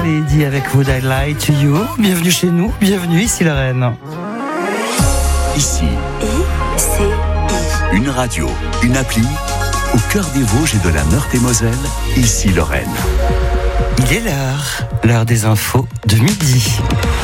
Lady avec Would I Lie to You. Bienvenue chez nous, bienvenue ici Lorraine. Ici, ICI. une radio, une appli, au cœur des Vosges et de la Meurthe-et-Moselle, ici Lorraine. Il est l'heure des infos de midi.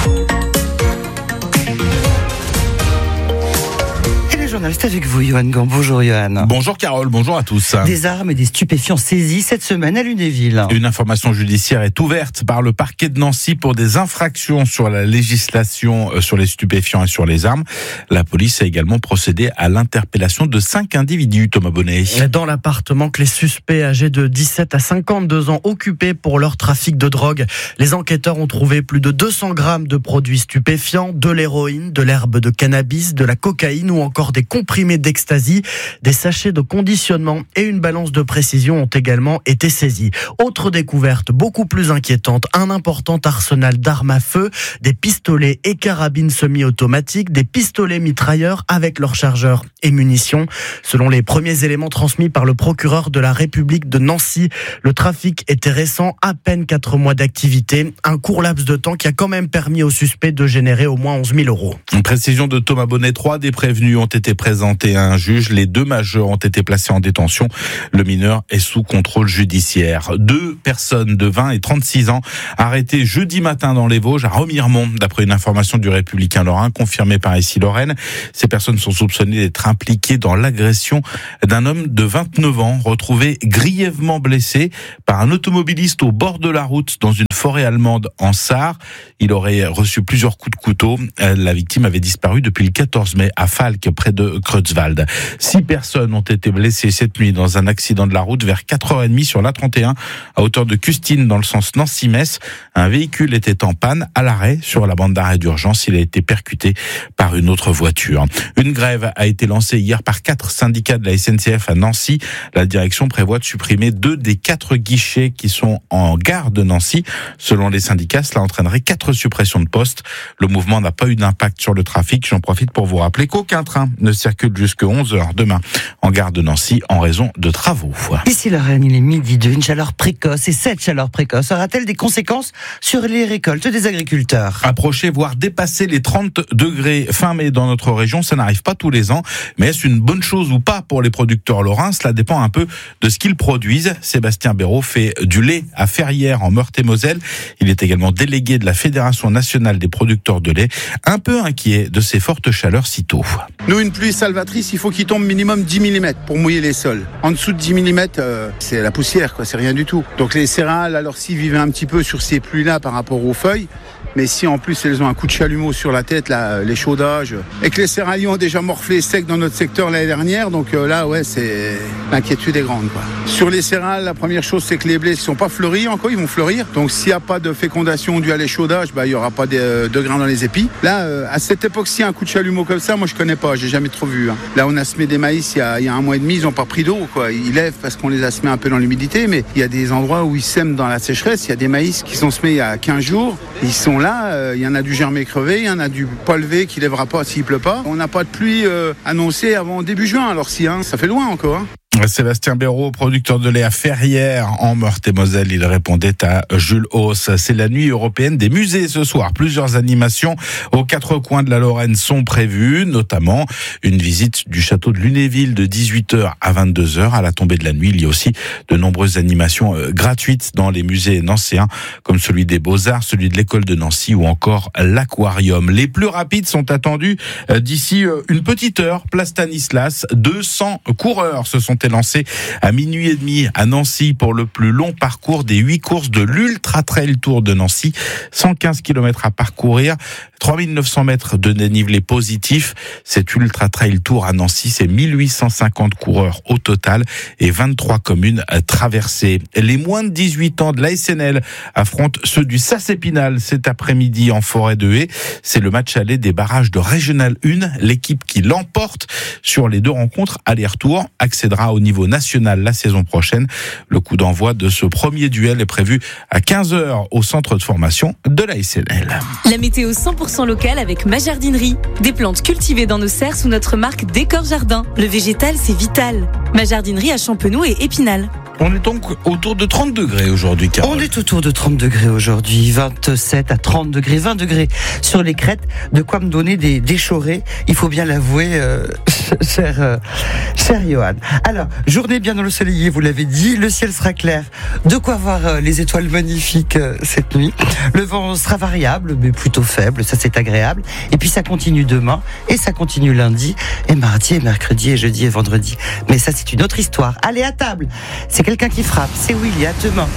C'est avec vous, Johan Gant. Bonjour, Johan. Bonjour, Carole. Bonjour à tous. Des armes et des stupéfiants saisis cette semaine à Lunéville. Une information judiciaire est ouverte par le parquet de Nancy pour des infractions sur la législation sur les stupéfiants et sur les armes. La police a également procédé à l'interpellation de 5 individus, Thomas Bonnet. Dans l'appartement que les suspects âgés de 17 à 52 ans occupaient pour leur trafic de drogue, les enquêteurs ont trouvé plus de 200 grammes de produits stupéfiants, de l'héroïne, de l'herbe de cannabis, de la cocaïne ou encore des comprimés d'ecstasy. Des sachets de conditionnement et une balance de précision ont également été saisis. Autre découverte beaucoup plus inquiétante, un important arsenal d'armes à feu, des pistolets et carabines semi-automatiques, des pistolets mitrailleurs avec leurs chargeurs et munitions. Selon les premiers éléments transmis par le procureur de la République de Nancy, le trafic était récent, à peine 4 mois d'activité, un court laps de temps qui a quand même permis aux suspects de générer au moins 11 000 €. Une précision de Thomas Bonnet, 3 des prévenus ont été présentés à un juge. Les 2 majeurs ont été placés en détention. Le mineur est sous contrôle judiciaire. 2 personnes de 20 et 36 ans arrêtées jeudi matin dans les Vosges à Remiremont, d'après une information du Républicain Lorrain confirmée par ici Lorraine. Ces personnes sont soupçonnées d'être impliquées dans l'agression d'un homme de 29 ans retrouvé grièvement blessé par un automobiliste au bord de la route dans une forêt allemande en Sarre. Il aurait reçu plusieurs coups de couteau. La victime avait disparu depuis le 14 mai à Falck, près de Creutzwald. 6 personnes ont été blessées cette nuit dans un accident de la route vers 4h30 sur l'A31 à hauteur de Custine dans le sens Nancy-Metz. Un véhicule était en panne à l'arrêt sur la bande d'arrêt d'urgence. Il a été percuté par une autre voiture. Une grève a été lancée hier par 4 syndicats de la SNCF à Nancy. La direction prévoit de supprimer 2 des 4 guichets qui sont en gare de Nancy. Selon les syndicats, cela entraînerait 4 suppressions de postes. Le mouvement n'a pas eu d'impact sur le trafic. J'en profite pour vous rappeler qu'aucun train ne circule jusqu'à 11h demain en gare de Nancy en raison de travaux. Ici Lorraine, il est midi 2, une chaleur précoce. Et cette chaleur précoce aura-t-elle des conséquences sur les récoltes des agriculteurs ? Approcher, voire dépasser les 30 degrés fin mai dans notre région, ça n'arrive pas tous les ans. Mais est-ce une bonne chose ou pas pour les producteurs lorrains ? Cela dépend un peu de ce qu'ils produisent. Sébastien Béraud fait du lait à Ferrières en Meurthe-et-Moselle. Il est également délégué de la Fédération nationale des producteurs de lait, un peu inquiet de ces fortes chaleurs si tôt. Nous, une pluie salvatrice, il faut qu'il tombe minimum 10 mm pour mouiller les sols. En dessous de 10 mm, c'est la poussière, quoi, c'est rien du tout. Donc les céréales, alors s'ils vivaient un petit peu sur ces pluies-là par rapport aux feuilles, mais si en plus elles ont un coup de chalumeau sur la tête, là, les chaudages, et que les céréaliers ont déjà morflé sec dans notre secteur l'année dernière, donc là, ouais, c'est l'inquiétude est grande, quoi. Sur les céréales, la première chose, c'est que les blés ne sont pas fleuris encore, ils vont fleurir. Donc s'il n'y a pas de fécondation due à l'échaudage, il n'y aura pas de grains dans les épis. Là, à cette époque-ci, un coup de chalumeau comme ça, moi je connais pas, j'ai jamais trop vu. Là, on a semé des maïs il y a 1 mois et demi, ils n'ont pas pris d'eau, quoi. Ils lèvent parce qu'on les a semés un peu dans l'humidité, mais il y a des endroits où ils sèment dans la sécheresse. Il y a des maïs qui sont semés il y a 15 jours, ils sont là, il y en a du germé crevé, il y en a du pas levé qui lèvera pas s'il pleut pas. On n'a pas de pluie annoncée avant début juin, alors si, ça fait loin encore. Sébastien Béraud, producteur de lait à Ferrières en Meurthe-et-Moselle, il répondait à Jules Hauss. C'est la nuit européenne des musées ce soir. Plusieurs animations aux 4 coins de la Lorraine sont prévues, notamment une visite du château de Lunéville de 18h à 22h. À la tombée de la nuit, il y a aussi de nombreuses animations gratuites dans les musées nancéens, comme celui des Beaux-Arts, celui de l'école de Nancy ou encore l'aquarium. Les plus rapides sont attendus d'ici une petite heure. Place Stanislas, 200 coureurs se sont lancé à minuit et demi à Nancy pour le plus long parcours des 8 courses de l'Ultra Trail Tour de Nancy. 115 km à parcourir, 3900 mètres de dénivelé positif. Cet Ultra Trail Tour à Nancy, c'est 1850 coureurs au total et 23 communes traversées. Les moins de 18 ans de la SNL affrontent ceux du Sas-Épinal cet après-midi en forêt de Haye. C'est le match aller des barrages de Régional 1. L'équipe qui l'emporte sur les 2 rencontres aller-retour accédera au niveau national la saison prochaine. Le coup d'envoi de ce premier duel est prévu à 15h au centre de formation de la SNL. La météo 100% locale avec ma jardinerie. Des plantes cultivées dans nos serres sous notre marque Décor Jardin. Le végétal, c'est vital. Ma jardinerie à Champenoux et Épinal. On est donc autour de 30 degrés aujourd'hui, Carole. On est autour de 30 degrés aujourd'hui, 27 à 30 degrés, 20 degrés sur les crêtes. De quoi me donner des déchorés, il faut bien l'avouer, cher Johan. Alors, journée bien ensoleillée, vous l'avez dit, le ciel sera clair. De quoi voir les étoiles magnifiques cette nuit. Le vent sera variable, mais plutôt faible, ça c'est agréable. Et puis ça continue demain, et ça continue lundi, et mardi, et mercredi, et jeudi, et vendredi. Mais ça c'est une autre histoire. Allez, à table. C'est quelqu'un qui frappe, c'est Willy, à demain.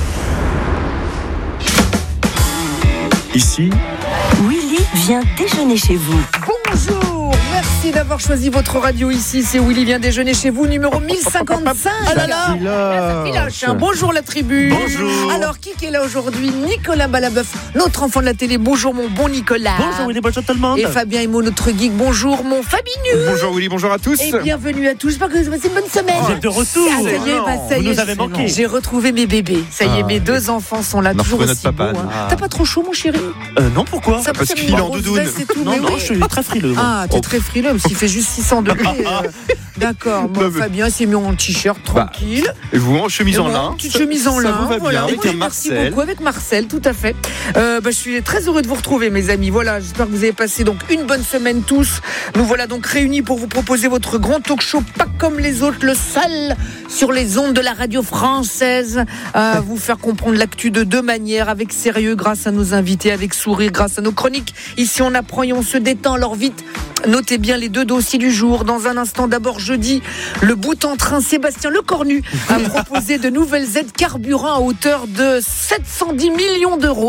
Ici, Willy vient déjeuner chez vous. Bonjour, merci d'avoir choisi votre radio ici. C'est Willy vient déjeuner chez vous, numéro 1055. Ah là là, Bonjour la tribu. Bonjour. Alors, qui est là aujourd'hui? Nicolas Balabœuf, notre enfant de la télé. Bonjour mon bon Nicolas. Bonjour Willy, bonjour tout le monde. Et Fabien Emo, notre geek. Bonjour mon Fabinus. Bonjour Willy, bonjour à tous. Et bienvenue à tous. J'espère que vous avez passé une bonne semaine. Vous êtes de retour. Ah, ça y est, ça y Vous est. nous avez manqué. J'ai retrouvé mes bébés. Ça y est, mes deux enfants sont là, On a toujours retrouvé aussi notre papa, beaux, hein. nous. T'as pas trop chaud, mon chéri? Non, pourquoi? Ça parce ça qu'il met est une en grosse doudoune. veste et tout, Non, mais non, oui. je suis très frileux. moi. Ah, t'es très frileux, même s'il fait juste 600 degrés. D'accord, moi, Non, mais- Fabien s'est mis en t-shirt, tranquille. Et vous en chemise en Et moi, lin. petite chemise en Ça lin. vous va Voilà. bien avec Oui, un merci Marcel. beaucoup, avec Marcel, tout à fait. Je suis très heureux de vous retrouver, mes amis. Voilà, j'espère que vous avez passé donc une bonne semaine tous. Nous voilà donc réunis pour vous proposer votre grand talk show, pas comme les autres, le seul sur les ondes de la radio française. Vous faire comprendre l'actu de deux manières, avec sérieux, grâce à nos invités, avec sourire, grâce à nos chroniques. Ici, on apprend et on se détend. Alors vite, notez bien les deux dossiers du jour. Dans un instant, d'abord jeudi, le bout en train Sébastien Lecornu a proposé de nouvelles aides carburant à hauteur de 710 millions d'euros.